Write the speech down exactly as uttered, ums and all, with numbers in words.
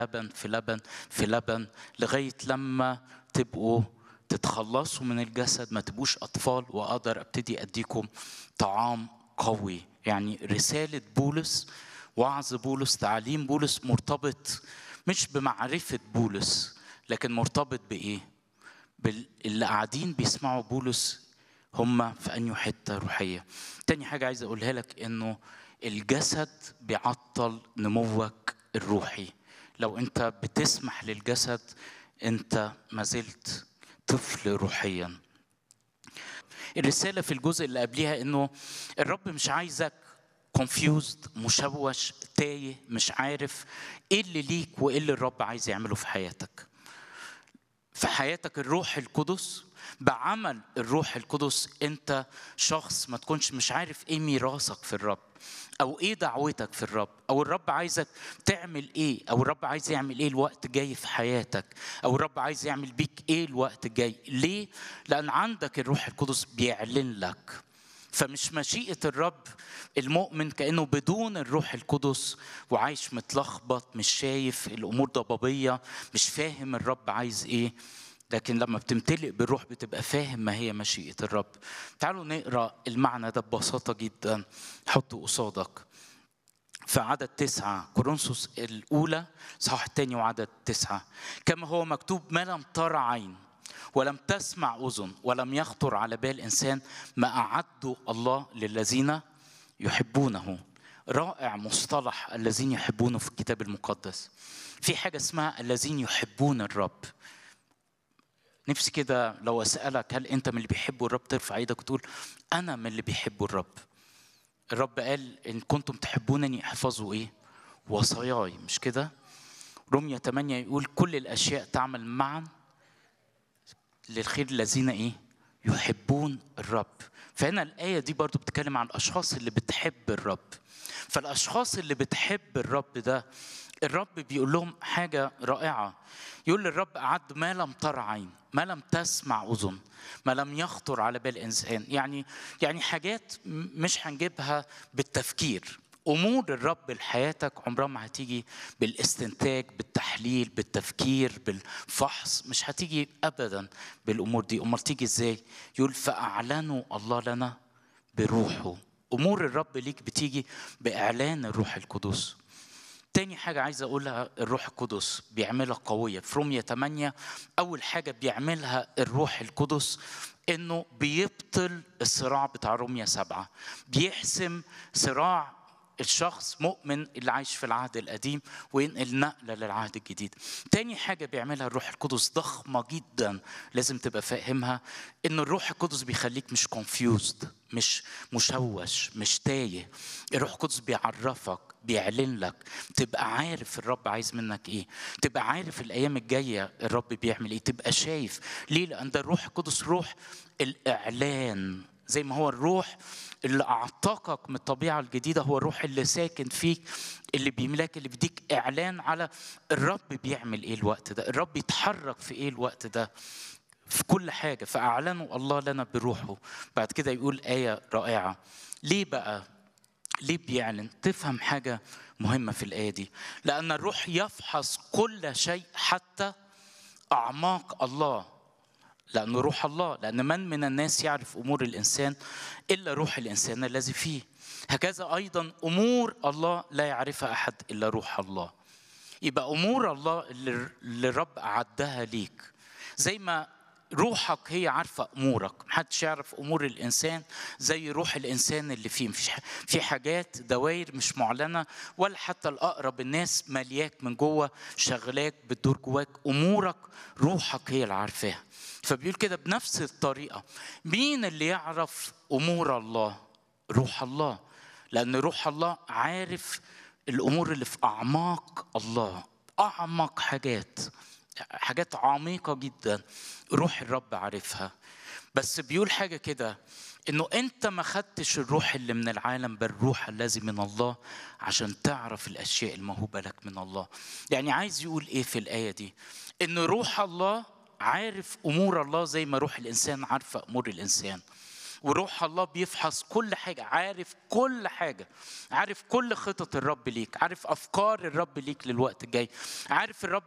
لبن في لبن في لبن لغاية لما تبقوا تتخلصوا من الجسد، ما تبقوش أطفال، وأقدر أبتدي أديكم طعام قوي. يعني رسالة بولس، وعظ بولس، تعليم بولس مرتبط مش بمعرفة بولس، لكن مرتبط بإيه؟ باللي قاعدين بيسمعوا بولس هم في أنهي حتة روحية. تاني حاجة عايز أقولها لك إنه الجسد بيعطل نموك الروحي. لو أنت بتسمح للجسد أنت ما زلت طفل روحيا. الرسالة في الجزء اللي قبلها إنه الرب مش عايزك confused، مشوش، تايه، مش عارف إيه اللي ليك وإيه اللي الرب عايز يعمله في حياتك. في حياتك الروح القدس، بعمل الروح القدس انت شخص ما تكونش مش عارف ايه ميراثك في الرب، او ايه دعوتك في الرب، او الرب عايزك تعمل ايه، او الرب عايز يعمل ايه الوقت جاي في حياتك، او الرب عايز يعمل بيك ايه الوقت الجاي. ليه؟ لان عندك الروح القدس بيعلن لك. فمش مشيئة الرب المؤمن كأنه بدون الروح القدس وعايش متلخبط، مش شايف الأمور ضبابية، مش فاهم الرب عايز إيه. لكن لما بتمتلئ بالروح بتبقى فاهم ما هي مشيئة الرب. تعالوا نقرأ المعنى ده ببساطة جدا، حطه قصادك في عدد تسعة، كورنثوس الأولى صح الثاني وعدد تسعة. كما هو مكتوب: ما لم ترى عين ولم تسمع أذن ولم يخطر على بال إنسان ما أعده الله للذين يحبونه. رائع مصطلح الذين يحبونه في الكتاب المقدس. في حاجة اسمها الذين يحبون الرب. نفسي كده لو أسألك هل أنت من اللي بيحبوا الرب ترفع ايدك وتقول أنا من اللي بيحبوا الرب. الرب قال إن كنتم تحبونني احفظوا إيه؟ وصاياي، مش كده؟ رومية ثمانية يقول كل الأشياء تعمل معا للخير الذين إيه؟ يحبون الرب. فهنا الآية دي برضو بتتكلم عن الأشخاص اللي بتحب الرب. فالأشخاص اللي بتحب الرب ده الرب بيقول لهم حاجة رائعة. يقول للرب أعد ما لم ترى عين، ما لم تسمع أذن، ما لم يخطر على بال إنسان. يعني يعني حاجات مش هنجيبها بالتفكير. أمور الرب لحياتك عمرها ما هتيجي بالاستنتاج، بالتحليل، بالتفكير، بالفحص، مش هتيجي أبدا بالأمور دي. أمال تيجي إزاي؟ يقول فأعلنوا الله لنا بروحه. أمور الرب ليك بتيجي بإعلان الروح القدس. تاني حاجة عايز أقولها الروح القدس بيعملها قوية في رومية ثمانية. أول حاجة بيعملها الروح القدس إنه بيبطل الصراع بتاع رومية سبعة، بيحسم صراع الشخص مؤمن اللي عايش في العهد القديم وينقل نقلة للعهد الجديد. تاني حاجة بيعملها الروح القدس ضخمة جدا لازم تبقى فاهمها، إن الروح القدس بيخليك مش confused، مش مشوش، مش تايه. الروح القدس بيعرفك، بيعلن لك، تبقى عارف الرب عايز منك ايه، تبقى عارف الايام الجايه الرب بيعمل ايه، تبقى شايف. ليه؟ لان ده الروح القدس روح الاعلان. زي ما هو الروح اللي اعتقك من الطبيعه الجديده، هو الروح اللي ساكن فيك، اللي بيملاك، اللي بيديك اعلان على الرب بيعمل ايه الوقت ده، الرب يتحرك في ايه الوقت ده في كل حاجه. فاعلنوا الله لنا بروحه. بعد كده يقول ايه رائعه. ليه بقى؟ ليه بيعلن؟ تفهم حاجة مهمة في الآية دي. لأن الروح يفحص كل شيء حتى أعماق الله. لأنه روح الله. لأن من من الناس يعرف أمور الإنسان إلا روح الإنسان الذي فيه. هكذا أيضا أمور الله لا يعرفها أحد إلا روح الله. يبقى أمور الله اللي الرب أعدها ليك، زي ما روحك هي عارفة أمورك. محدش يعرف أمور الإنسان زي روح الإنسان اللي فيه. مفيش في حاجات دوائر مش معلنة، ولا حتى الأقرب الناس ملياك من جوه، شغلاك بتدور جواك. أمورك روحك هي اللي عارفاها. فبيقول كده بنفس الطريقة، مين اللي يعرف أمور الله؟ روح الله. لأن روح الله عارف الأمور اللي في أعماق الله، أعمق حاجات، حاجات عميقة جدا روح الرب عارفها. بس بيقول حاجة كده، إنه أنت ما خدتش الروح اللي من العالم بل الروح الذي من الله عشان تعرف الأشياء الموهوبة لك من الله. يعني عايز يقول إيه في الآية دي؟ إن روح الله عارف أمور الله زي ما روح الإنسان عارفة أمور الإنسان. وروح الله بيفحص كل حاجة، عارف كل حاجة، عارف كل خطط الرب ليك، عارف أفكار الرب ليك للوقت الجاي، عارف الرب